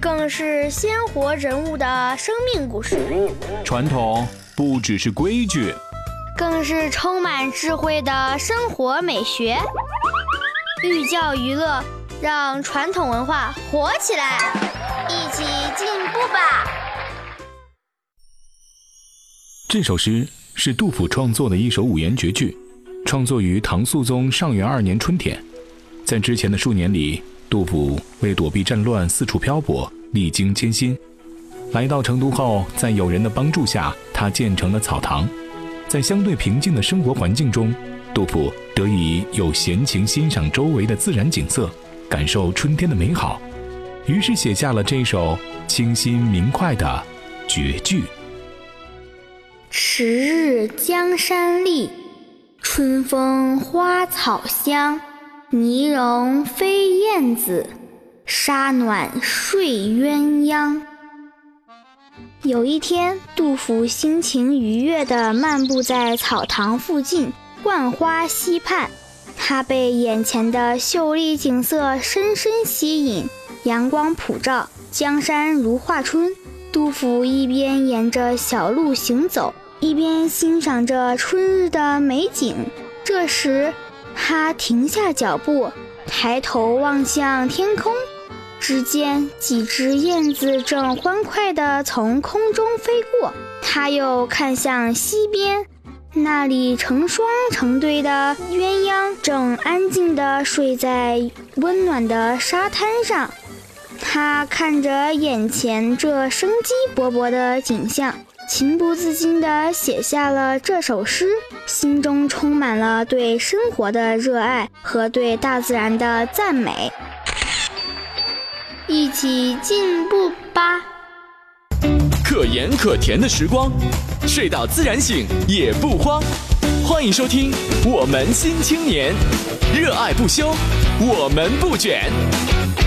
更是鲜活人物的生命故事。 传统不只是规矩， 更是充满智慧的生活美学。寓教于乐，让传统文化活起来，一起进步吧。 这首诗是杜甫创作的一首五言绝句，创作于唐肃宗上元2年春天。在之前的数年里，杜甫为躲避战乱四处漂泊，历经艰辛。来到成都后，在友人的帮助下，他建成了草堂。在相对平静的生活环境中，杜甫得以有闲情欣赏周围的自然景色，感受春天的美好，于是写下了这首清新明快的绝句。 迟日江山丽，春风花草香。泥融飞燕子，沙暖睡鸳鸯。有一天，杜甫心情愉悦地漫步在草堂附近，浣花溪畔。他被眼前的秀丽景色深深吸引，阳光普照，江山如画春。杜甫一边沿着小路行走，一边欣赏着春日的美景。这时他停下脚步，抬头望向天空，只见几只燕子正欢快地从空中飞过。他又看向西边，那里成双成对的鸳鸯正安静地睡在温暖的沙滩上。他看着眼前这生机勃勃的景象，情不自禁地写下了这首诗，心中充满了对生活的热爱和对大自然的赞美。一起进步吧！ 可盐可甜的时光，睡到自然醒也不慌。欢迎收听我们新青年，热爱不休，我们不卷。